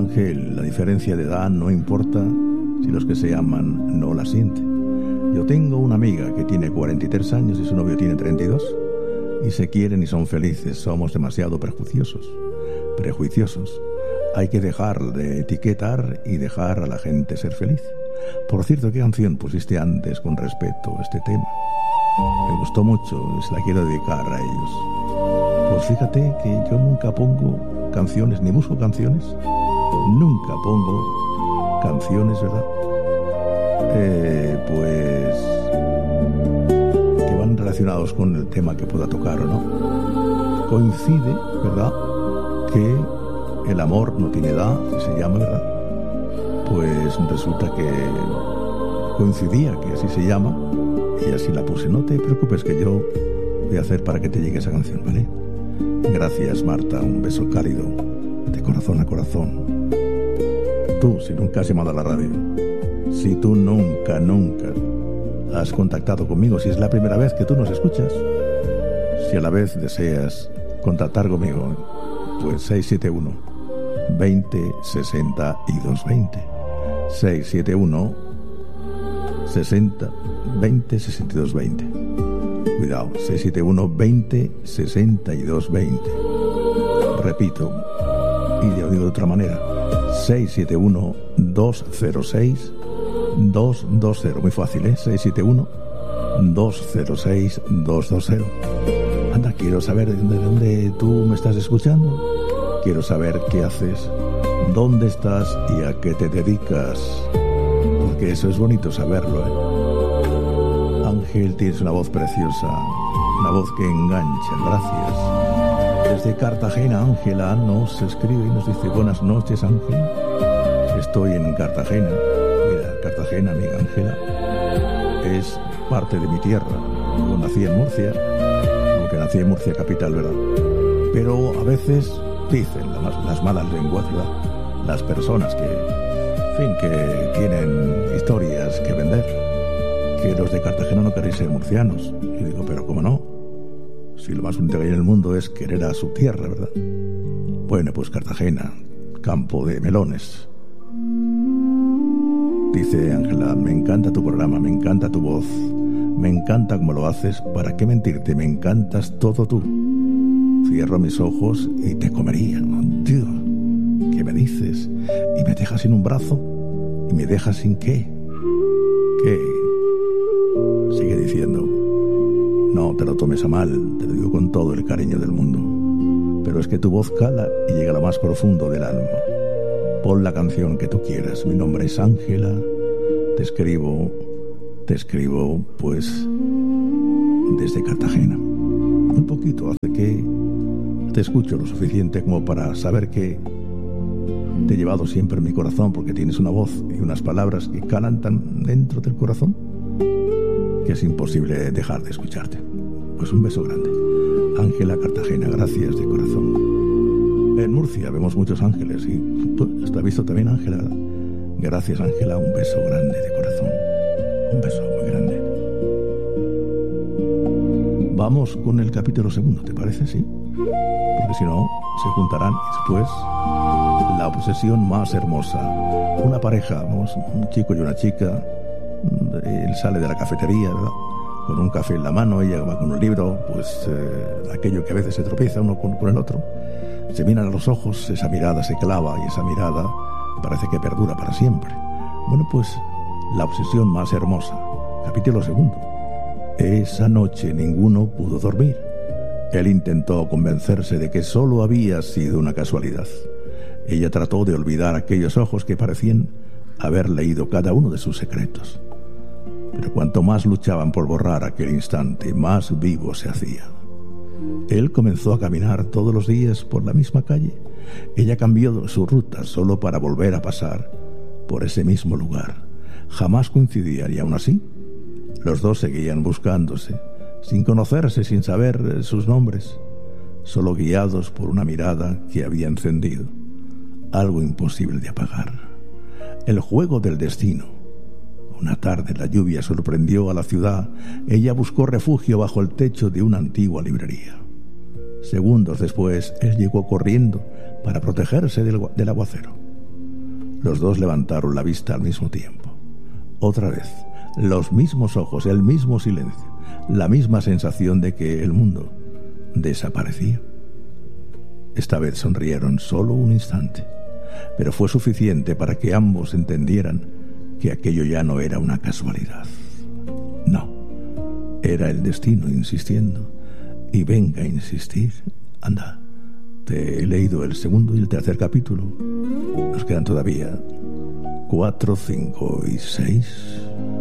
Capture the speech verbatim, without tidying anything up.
Ángel, la diferencia de edad no importa si los que se aman no la sienten. Yo tengo una amiga que tiene cuarenta y tres años y su novio tiene treinta y dos y se quieren y son felices. Somos demasiado prejuiciosos. Prejuiciosos. Hay que dejar de etiquetar y dejar a la gente ser feliz. Por cierto, ¿qué canción pusiste antes con respecto a este tema? Me gustó mucho y se la quiero dedicar a ellos. Pues fíjate que yo nunca pongo canciones, ni busco canciones. Nunca pongo canciones, ¿verdad? Eh, pues que van relacionados con el tema que pueda tocar o no. Coincide, ¿verdad?, que el amor no tiene edad, que se llama, ¿verdad? Pues resulta que coincidía que así se llama y así la puse. No te preocupes, que yo voy a hacer para que te llegue esa canción, ¿vale? Gracias, Marta, un beso cálido de corazón a corazón. Tú, si nunca has llamado a la radio, si tú nunca, nunca has contactado conmigo, si es la primera vez que tú nos escuchas, si a la vez deseas contactar conmigo, pues seis siete uno, veinte, sesenta y dos veinte. seis siete uno, sesenta, veinte, sesenta y dos veinte. Cuidado, seis siete uno, veinte, sesenta y dos veinte. Repito, y ya lo digo de otra manera, seis siete uno, dos cero seis, dos dos cero. Muy fácil, ¿eh? seis siete uno, dos cero seis, dos dos cero. Anda, quiero saber de dónde tú me estás escuchando. Quiero saber qué haces, dónde estás y a qué te dedicas. Porque eso es bonito saberlo, ¿eh? Ángel, tienes una voz preciosa, una voz que engancha. Gracias. Desde Cartagena, Ángela nos escribe y nos dice: buenas noches, Ángel. Estoy en Cartagena. Mira, Cartagena, amiga Ángela, es parte de mi tierra. Yo nací en Murcia, aunque nací en Murcia capital, ¿verdad? Pero a veces dicen las, las malas lenguas, ¿verdad?, las personas que, en fin, que tienen historias que vender, que los de Cartagena no queréis ser murcianos. Y digo, pero ¿cómo no? Si lo más bonito que hay en el mundo es querer a su tierra, ¿verdad? Bueno, pues Cartagena, campo de melones. Dice Ángela: me encanta tu programa, me encanta tu voz, me encanta cómo lo haces. ¿Para qué mentirte? Me encantas todo tú. Cierro mis ojos y te comería. Oh, Dios, ¿qué me dices? ¿Y me dejas sin un brazo? ¿Y me dejas sin qué? ¿Qué? Sigue diciendo. No te lo tomes a mal, te lo digo con todo el cariño del mundo. Pero es que tu voz cala y llega a lo más profundo del alma. Pon la canción que tú quieras. Mi nombre es Ángela. Te escribo, te escribo, pues, desde Cartagena. Un poquito hace que te escucho lo suficiente como para saber que te he llevado siempre en mi corazón, porque tienes una voz y unas palabras que calan tan dentro del corazón que es imposible dejar de escucharte. Pues un beso grande. Ángela, Cartagena, gracias de corazón. En Murcia vemos muchos ángeles y tú has visto también, Ángela. Gracias, Ángela, un beso grande de corazón. Un beso muy grande. Vamos con el capítulo segundo, ¿te parece? Sí. Porque si no, se juntarán después la obsesión más hermosa. Una pareja, vamos, un chico y una chica. Él sale de la cafetería, ¿verdad?, con un café en la mano, ella va con un libro, pues eh, aquello que a veces se tropieza uno con, con el otro. Se miran a los ojos, esa mirada se clava y esa mirada parece que perdura para siempre. Bueno, pues la obsesión más hermosa. Capítulo segundo. Esa noche ninguno pudo dormir. Él intentó convencerse de que solo había sido una casualidad. Ella trató de olvidar aquellos ojos que parecían haber leído cada uno de sus secretos. Pero cuanto más luchaban por borrar aquel instante, más vivo se hacía. Él comenzó a caminar todos los días por la misma calle. Ella cambió su ruta solo para volver a pasar por ese mismo lugar. Jamás coincidían y aún así, los dos seguían buscándose, sin conocerse, sin saber sus nombres, solo guiados por una mirada que había encendido, algo imposible de apagar. El juego del destino. Una tarde la lluvia sorprendió a la ciudad. Ella buscó refugio bajo el techo de una antigua librería. Segundos después, él llegó corriendo para protegerse del, del aguacero. Los dos levantaron la vista al mismo tiempo. Otra vez, los mismos ojos, el mismo silencio, la misma sensación de que el mundo desaparecía. Esta vez sonrieron solo un instante, pero fue suficiente para que ambos entendieran que aquello ya no era una casualidad. No, era el destino insistiendo. Y venga a insistir. Anda, te he leído el segundo y el tercer capítulo. Nos quedan todavía cuatro, cinco y seis.